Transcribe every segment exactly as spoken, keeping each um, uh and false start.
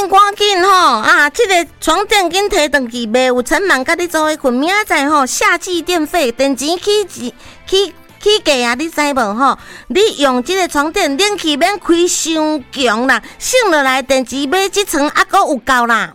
紧赶紧吼啊！这个床垫紧摕回去卖，有陈满甲你做伙困，明仔载吼夏季电费电钱起起起价啊！你知无吼？你用这个床垫冷气免开伤强啦，省落来电池买一层还阁有够啦。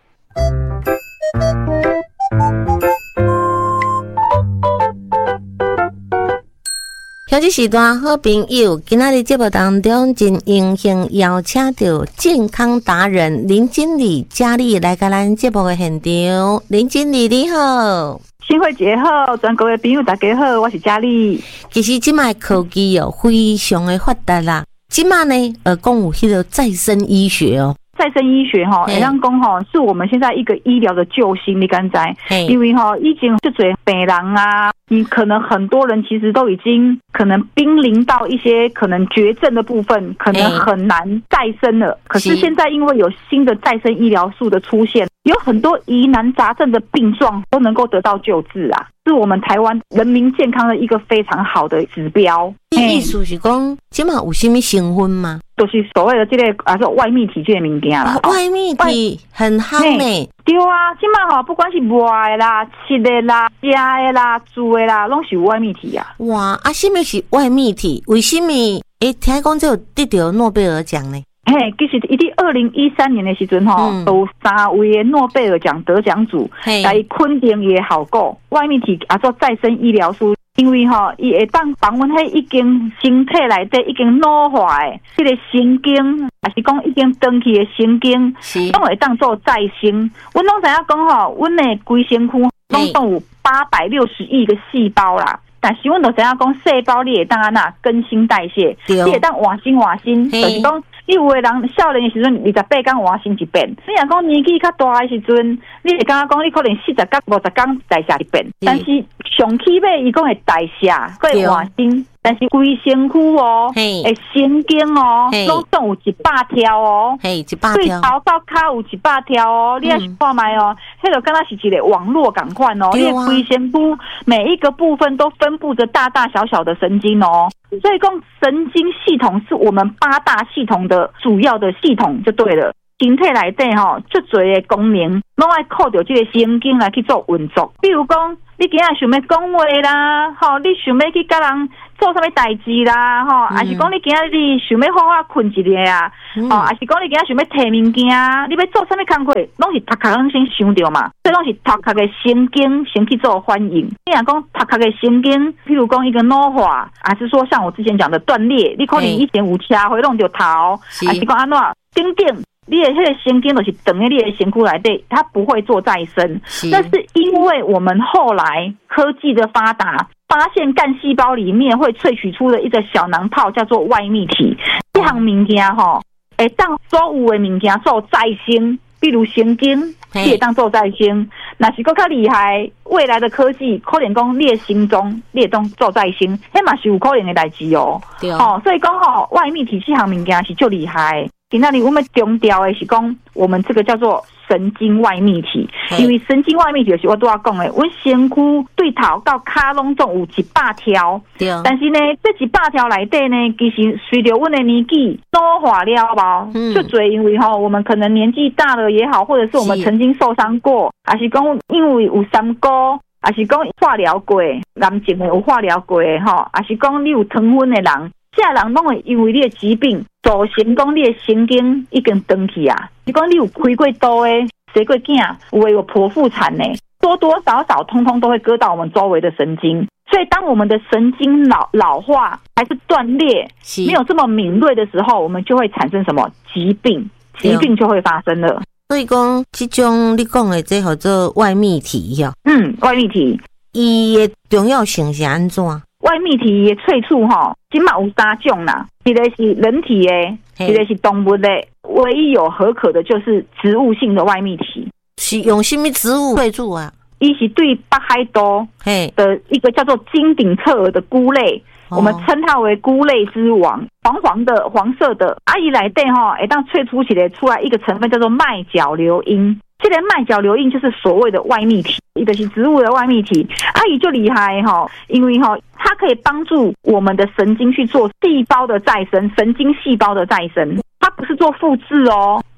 乡亲时段好朋友，今仔日节目当中真荣幸邀请到健康达人林经理佳丽来到咱节目的现场。林经理你好， 新慧姐好，全国的朋友大家好，我是佳丽。 其实即卖科技哦非常的发达啦，即卖呢呃讲有迄个再生医学哦。 再生医学哈，会当讲哈，是我们现在一个医疗的救星，你敢知？因为哈，已经就做病人啊，你可能很多人其实都已经可能濒临到一些可能绝症的部分，可能很难再生了。可是现在因为有新的再生医疗术的出现，有很多疑难杂症的病状都能够得到救治啊，是我们台湾人民健康的一个非常好的指标。 意思是讲，即马有什么成分吗？ 就是所谓的这个啊，说外泌体这个物件啦。 外泌体很夯呢。 对啊，即马吼，不管是外的啦、吃的啦、食的啦、住的啦，拢是有外泌体啊。 哇，啊，什么是外泌体？为什么？诶，听讲这有得到诺贝尔奖呢？ 嘿，其实伊伫二零一三年的时阵吼，嗯、有三位的诺贝尔奖得奖组来肯定伊的效果。外泌体啊，做再生医疗术。因为吼，伊会当访问迄已经身体内底已经老化诶，迄个神经，还是讲已经断去诶神经，拢会当做再生。阮拢知影讲吼，阮诶规身躯拢总有八百六十亿个细胞啦。但是阮就知影讲，细胞你会当安那更新代谢，你会当换新换新，就是讲。你有的人少年的时阵，二十八天换新一遍；你若讲年纪较大的时阵，你会感觉讲你可能四十天、五十天代谢一遍。但是上起码伊讲会代谢，会换新。但是规身躯哦，诶神经哦，拢总有一百条哦， 嘿，一百条， 对头到脚有一百条哦，你也是看卖哦，迄个敢若是一个网络共款哦，你规身躯每一个部分都分布着大大小小的神经哦，所以讲神经系统是我们八大系统的主要的系统就对了。身体内底吼，足侪的功能，拢爱靠着这个神经来去做运作。比如讲，你今仔想要讲话啦，吼，你想要去甲人做啥物代志啦，吼，还、嗯、是讲你今仔日想要好好困一下啊，哦、嗯，还是讲你今仔想要摕物件，你要做啥物工课，拢是头壳先想着嘛，所以拢是头壳的神经先去做反应。你若讲头壳的神经，譬如讲一个老化，还是说像我之前讲的断裂，你可能以前有车会弄着头，还是讲安怎顶顶。你的那个神经就是等于你的神经来对，它不会做再生。但是因为我们后来科技的发达，发现干细胞里面会萃取出的一个小囊泡叫做外泌体，这项物件吼，会当所有的物件做再生，比如神经，你会当做再生。那是更较厉害，未来的科技可能讲你的心中，你会当做再生，迄嘛是有可能的代志哦。对哦，所以讲吼，外泌体这项物件是最厉害的。今仔日我们强调的是讲，我们这个叫做神经外泌体，因为神经外泌体就是我拄仔讲的，阮身躯对头到脚拢总有一百条，但是呢，这一百条内底呢，其实随着阮的年纪老化了吧，嗯、就侪因为吼，我们可能年纪大了也好，或者是我们曾经受伤过，还是讲因为有三高。还是讲化疗过，男性的有化疗过吼，还是讲你有糖分的人，这人拢会因为你的疾病造成讲你的神经已经断去啊。是讲你有开过刀的，生过囝，有的有剖腹产呢，多多少少通通都会割到我们周围的神经。所以当我们的神经老老化还是断裂，没有这么敏锐的时候，我们就会产生什么疾病？疾病就会发生了。 所以讲，这种你讲的这叫做外泌体哦。 嗯，外泌体， 伊的重要性是安怎？ 外泌体的萃取吼，今嘛有三种啦，一个是人体的，一个是动物的，唯一有合可的就是植物性的外泌体。 是用什么植物萃取啊？ 伊是对北海道的一个叫做金顶侧耳的菇类。我们称它为菇类之王，黄黄的、黄色的，啊，伊内底吼，会当萃取起来出来一个成分叫做麦角硫因。这个麦角硫因就是所谓的外泌体，一个是植物的外泌体，啊，伊就厉害吼，因为吼，它可以帮助我们的神经去做细胞的再生，神经细胞的再生，它不是做复制哦，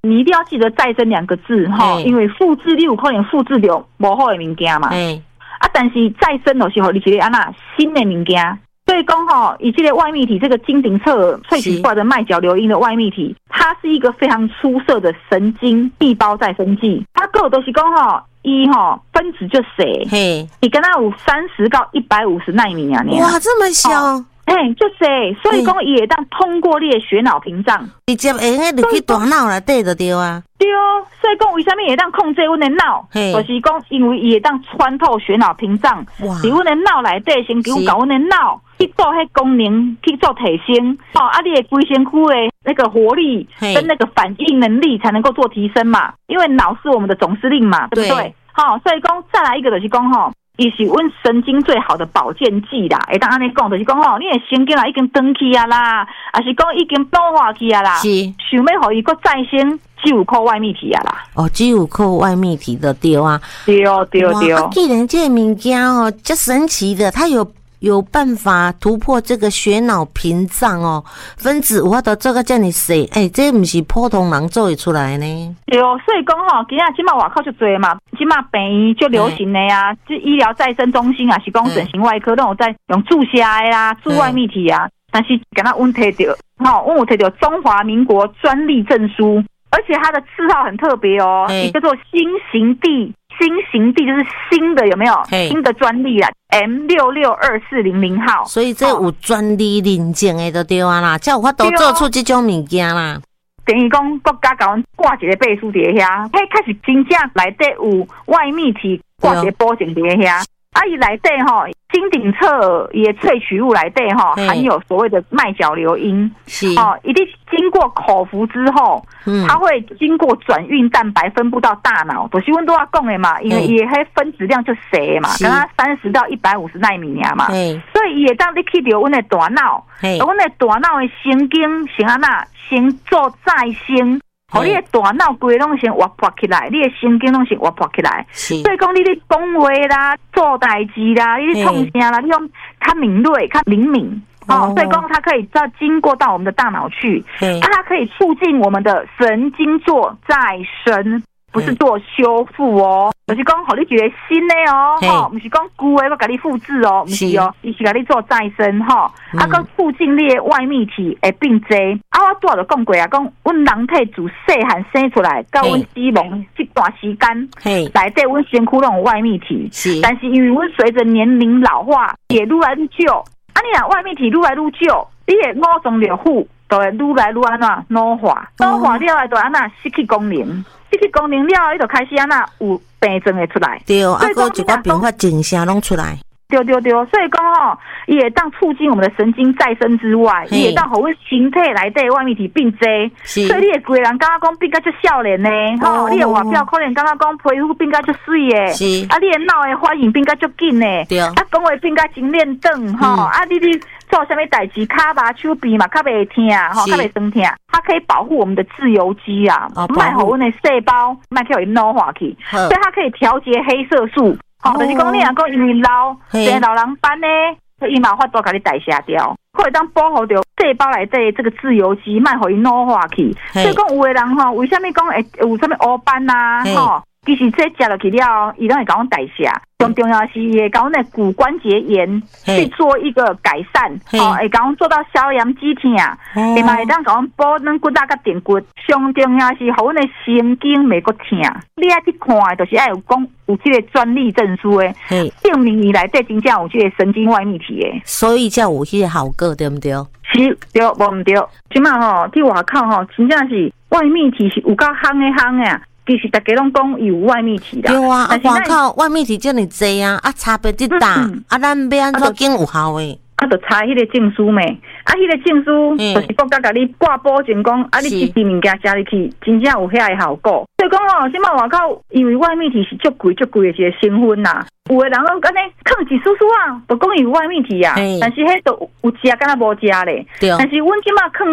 你一定要记得再生两个字哈，因为复制你有可能复制到不好的物件嘛。啊，但是再生就是互你一个安那新的物件。所以讲哈，以这个外泌体，这个金顶侧萃取出来的麦角硫因的外泌体，它是一个非常出色的神经细胞再生剂。它个都是讲哈，一哈分子就小，嘿，你跟它有三十到一百五十纳米啊， 哇，这么小。哦哎、欸，就是，所以讲伊会当通过你的血脑屏障， 直接会用入去大脑内底就对啊。 对哦，所以讲为什么会当控制阮的脑？就是讲因为伊会当穿透血脑屏障，伫阮的脑内底先求搞阮的脑去做迄功能去做提升。哦，啊，你的规身躯的那个活力跟那个反应能力才能够做提升嘛。因为脑是我们的总司令嘛，对不对？好、哦，所以讲再来一个就是讲吼。伊是阮神经最好的保健剂啦，会当安尼讲，就是讲吼，你的神经啊已经长去啊啦，还是讲已经老化去啊啦，是想要互伊佫再生，只有靠外泌体啊啦。 哦，只有靠外泌体的对啊， 对对对。 啊，既然这个物件哦，这神奇的，它有。有办法突破这个血脑屏障哦，分子有法度做到这么小，哎、欸，这不是普通人做得出来呢。 对哦，所以讲吼，今仔即马外口就多嘛，即马病院就流行的啊，即、嗯、医疗再生中心啊，是讲整形外科都有在用注射的啦，注外泌体啊。嗯、但是敢若阮摕到，吼，阮有摕到中华民国专利证书，而且它的字号很特别哦，也、欸、叫做新型地。新型地就是新的有没有？新的专利啦 ，M 六六二四零零号。 所以这有专利认证的就对啊啦，才有法度做出这种物件啦。 等于讲国家甲阮挂一个背书伫遐，迄开始真正内底有外泌体挂一个保证伫遐。啊，伊内底吼，金顶侧也萃取物内底吼，含有所谓的麦角硫因，是哦，一定经过口服之后，嗯，它会经过转运蛋白分布到大脑，就是阮都要讲的嘛，因为伊迄分子量就小嘛，跟它三十到一百五十纳米尔嘛，所以伊会当你去到阮的大脑，阮的大脑的神经先安那先做再生。互你的大脑规拢先活泼起来，你的神经拢先活泼起来。所以讲，你咧讲话啦、做代志啦、你咧创啥啦，你用较敏锐、较灵敏。哦，所以讲它可以再经过到我们的大脑去，啊，它可以促进我们的神经做再生。不是做修复哦，就是讲，互你一个新的哦，吼，不是讲旧的，我给你复制哦，不是哦，伊是给你做再生吼，啊，佮促进你的外泌体会变多。啊，我拄仔就讲过啊，讲阮人体自细汉生出来，到阮死亡这段时间，内底阮身躯拢有外泌体，但是因为阮随着年龄老化，也愈来愈少。啊，你若外泌体愈来愈少，你的五脏六腑就会愈来愈安怎老化，老化了后就安怎失去功能。失去功能了，伊就开始安那有病症会出来。对，啊，个一寡变化症状拢出来。对对对，所以讲吼，伊会当促进我们的神经再生之外，伊会当互阮身体内底外泌体变多，所以你会规个人感觉讲变甲足少年呢，吼、哦，你的外表可能感觉讲皮肤变甲足水的，啊，你的脑的反应变甲足紧的，啊，讲话变甲真练顿，吼、嗯，啊，你你做啥物代志，骹麻手臂嘛，较袂疼，吼，较袂酸疼，它可以保护我们的自由基啊，卖互阮的细胞，卖去互伊老化去，所以它可以调节黑色素。好、哦，就是讲你若讲因为老，即老人斑呢，伊嘛法度甲你代谢掉，可以当保护着细胞内底这个自由基，卖互伊老化去。所以讲有的人吼，为什么讲会有啥物乌斑呐？吼，其实这食落去了，伊拢会甲阮代谢。最重要是会甲阮的骨关节炎去做一个改善，哦，会甲阮做到消炎止痛，会嘛会当甲阮补咱骨仔甲电骨。上重要是互阮的神经袂阁痛。你爱去看的，就是爱有讲有这个专利证书的，证明伊内底真正有这个神经外泌体的， 所以才有迄个效果，对不对？ 是，对，无毋对。即马吼，伫外口吼，真正是外泌体是有够夯的夯的啊。其实大家拢讲有外泌体啦， 对啊，啊外口外泌体这么多啊，啊差别这大，嗯、啊咱要安怎更有效诶？ 啊，就查迄个证书咩？啊，迄、那个证书就是国家甲你挂保证讲，啊，你这支物件食入去，真正有遐个效果。所以讲哦，即马外口因为外泌体是足贵足贵的一个成分呐，有的人拢安尼放一丝丝啊，就讲有外泌体啊，但是迄都有食，敢若无食咧。但是阮即马放的是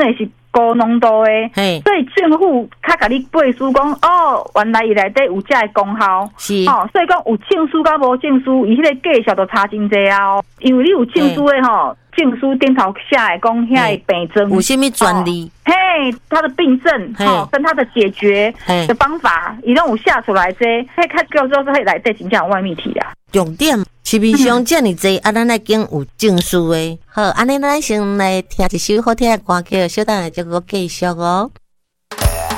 高浓度的， 嘿， 所以政府较甲你背书讲，哦，原来伊内底有这个功效， 是， 哦，所以讲有证书甲无证书，伊迄个介绍都差真济啊，哦，因为你有证书的吼，证书顶头写的讲遐个病症有啥物专利？ 嘿，他的病症吼，跟他的解决的方法，伊拢有写出来这，迄较叫做说迄内底真正有外面体啦。 重点市面上遮尔济，啊，咱来经有证书的。好，安尼咱先来听一首好听的歌曲，小等下再个继续哦。